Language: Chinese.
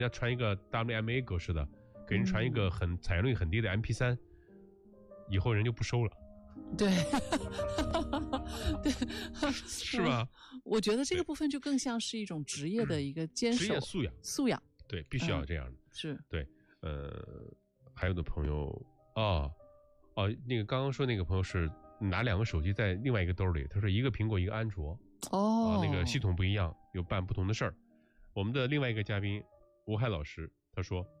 人家传一个 WMA 格式的，给人传一个采样率很低的 MP3，以后人就不收了。 对，对， 是吧？ 我觉得这个部分就更像是一种职业的一个坚守， 职业素养，对，必须要这样的。 是， 对，还有的朋友，那个刚刚说那个朋友是拿2个手机在另外一个兜里，他说一个苹果一个安卓，那个系统不一样，有办不同的事儿。我们的另外一个嘉宾吴海老师他说，